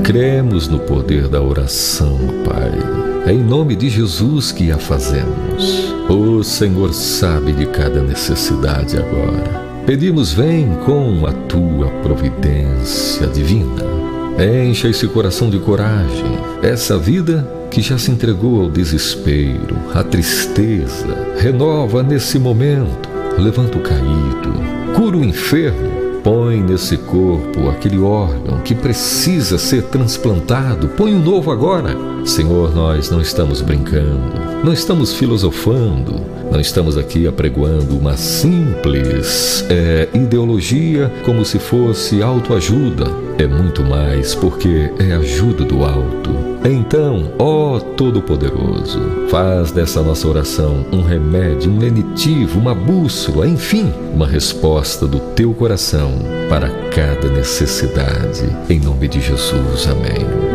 Cremos no poder da oração, Pai. É em nome de Jesus que a fazemos. O Senhor sabe de cada necessidade agora. Pedimos, vem com a tua providência divina. Encha esse coração de coragem, essa vida que já se entregou ao desespero, à tristeza. Renova nesse momento, levanta o caído, cura o enfermo. Põe nesse corpo aquele órgão que precisa ser transplantado. Põe um novo agora. Senhor, nós não estamos brincando, não estamos filosofando, não estamos aqui apregoando uma simples ideologia como se fosse autoajuda. É muito mais, porque é ajuda do alto. Então, ó Todo-Poderoso, faz dessa nossa oração um remédio, um lenitivo, uma bússola, enfim, uma resposta do teu coração para cada necessidade. Em nome de Jesus, amém.